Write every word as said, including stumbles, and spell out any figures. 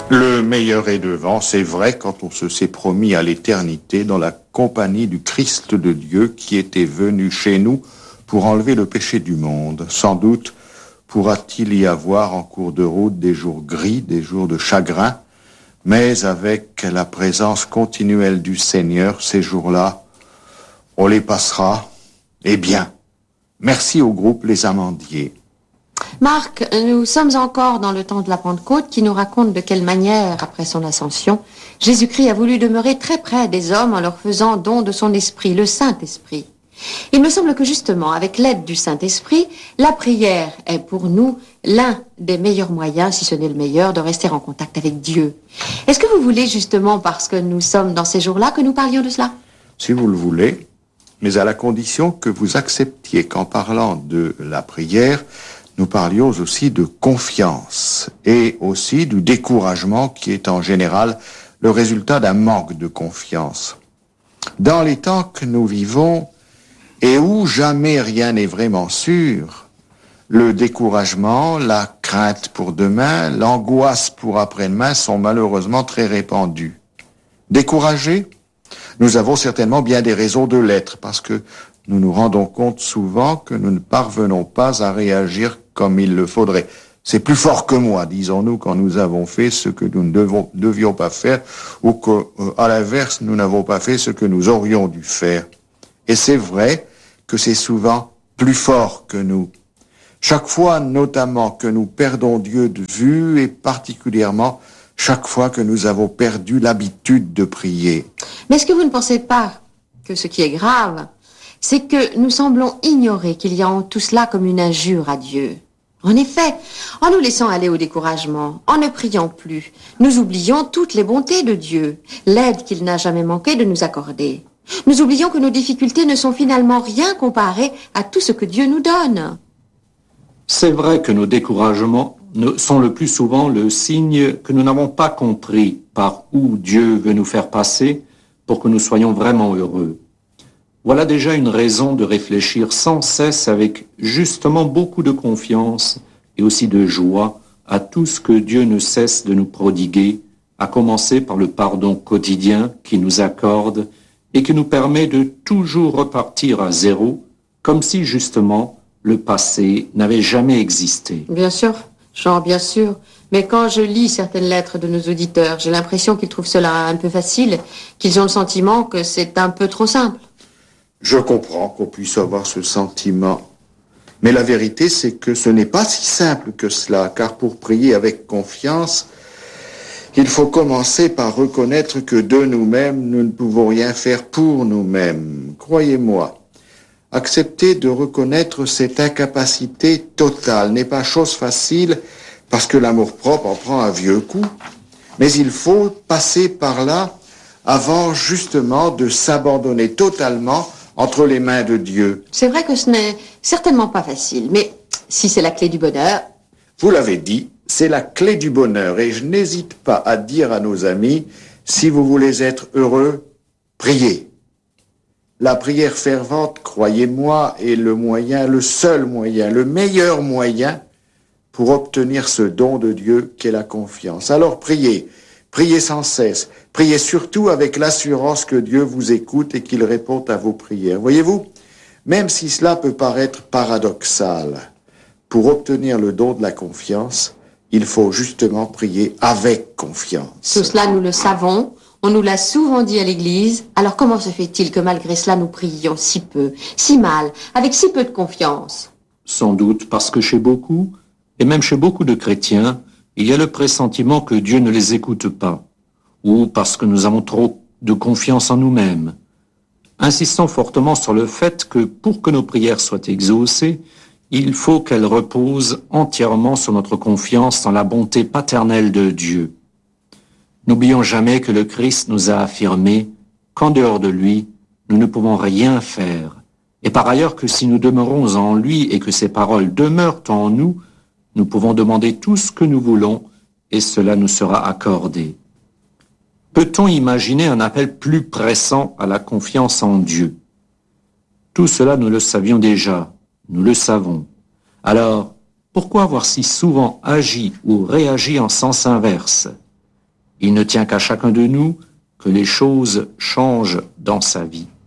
Le meilleur est devant, c'est vrai, quand on se s'est promis à l'éternité dans la compagnie du Christ de Dieu qui était venu chez nous pour enlever le péché du monde. Sans doute pourra-t-il y avoir en cours de route des jours gris, des jours de chagrin, mais avec la présence continuelle du Seigneur, ces jours-là, on les passera. Eh bien, merci au groupe Les Amandiers. Marc, nous sommes encore dans le temps de la Pentecôte qui nous raconte de quelle manière, après son ascension, Jésus-Christ a voulu demeurer très près des hommes en leur faisant don de son esprit, le Saint-Esprit. Il me semble que justement, avec l'aide du Saint-Esprit, la prière est pour nous l'un des meilleurs moyens, si ce n'est le meilleur, de rester en contact avec Dieu. Est-ce que vous voulez justement, parce que nous sommes dans ces jours-là, que nous parlions de cela? Si vous le voulez, mais à la condition que vous acceptiez qu'en parlant de la prière, nous parlions aussi de confiance et aussi du découragement qui est en général le résultat d'un manque de confiance. Dans les temps que nous vivons et où jamais rien n'est vraiment sûr, le découragement, la crainte pour demain, l'angoisse pour après-demain sont malheureusement très répandus. Découragés? Nous avons certainement bien des raisons de l'être parce que nous nous rendons compte souvent que nous ne parvenons pas à réagir comme il le faudrait. C'est plus fort que moi, disons-nous, quand nous avons fait ce que nous ne devons, devions pas faire ou que, euh, à l'inverse, nous n'avons pas fait ce que nous aurions dû faire. Et c'est vrai que c'est souvent plus fort que nous. Chaque fois, notamment, que nous perdons Dieu de vue et particulièrement chaque fois que nous avons perdu l'habitude de prier. Mais est-ce que vous ne pensez pas que ce qui est grave, c'est que nous semblons ignorer qu'il y a en tout cela comme une injure à Dieu? En effet, en nous laissant aller au découragement, en ne priant plus, nous oublions toutes les bontés de Dieu, l'aide qu'il n'a jamais manqué de nous accorder. Nous oublions que nos difficultés ne sont finalement rien comparées à tout ce que Dieu nous donne. C'est vrai que nos découragements sont le plus souvent le signe que nous n'avons pas compris par où Dieu veut nous faire passer pour que nous soyons vraiment heureux. Voilà déjà une raison de réfléchir sans cesse avec justement beaucoup de confiance et aussi de joie à tout ce que Dieu ne cesse de nous prodiguer, à commencer par le pardon quotidien qu'il nous accorde et qui nous permet de toujours repartir à zéro, comme si justement le passé n'avait jamais existé. Bien sûr, Jean, bien sûr. Mais quand je lis certaines lettres de nos auditeurs, j'ai l'impression qu'ils trouvent cela un peu facile, qu'ils ont le sentiment que c'est un peu trop simple. Je comprends qu'on puisse avoir ce sentiment. Mais la vérité, c'est que ce n'est pas si simple que cela, car pour prier avec confiance, il faut commencer par reconnaître que de nous-mêmes, nous ne pouvons rien faire pour nous-mêmes. Croyez-moi, accepter de reconnaître cette incapacité totale n'est pas chose facile parce que l'amour-propre en prend un vieux coup. Mais il faut passer par là avant justement de s'abandonner totalement entre les mains de Dieu. C'est vrai que ce n'est certainement pas facile, mais si c'est la clé du bonheur... Vous l'avez dit, c'est la clé du bonheur et je n'hésite pas à dire à nos amis, si vous voulez être heureux, priez. La prière fervente, croyez-moi, est le moyen, le seul moyen, le meilleur moyen pour obtenir ce don de Dieu qu'est la confiance. Alors priez, priez sans cesse, priez surtout avec l'assurance que Dieu vous écoute et qu'il répond à vos prières. Voyez-vous, même si cela peut paraître paradoxal, pour obtenir le don de la confiance, il faut justement prier avec confiance. Tout cela, nous le savons. On nous l'a souvent dit à l'église. Alors comment se fait-il que malgré cela, nous prions si peu, si mal, avec si peu de confiance? Sans doute parce que chez beaucoup, et même chez beaucoup de chrétiens, il y a le pressentiment que Dieu ne les écoute pas, ou parce que nous avons trop de confiance en nous-mêmes. Insistons fortement sur le fait que pour que nos prières soient exaucées, il faut qu'elles reposent entièrement sur notre confiance dans la bonté paternelle de Dieu. N'oublions jamais que le Christ nous a affirmé qu'en dehors de lui, nous ne pouvons rien faire. Et par ailleurs que si nous demeurons en lui et que ses paroles demeurent en nous, nous pouvons demander tout ce que nous voulons et cela nous sera accordé. Peut-on imaginer un appel plus pressant à la confiance en Dieu? Tout cela, nous le savions déjà, nous le savons. Alors, pourquoi avoir si souvent agi ou réagi en sens inverse? Il ne tient qu'à chacun de nous que les choses changent dans sa vie.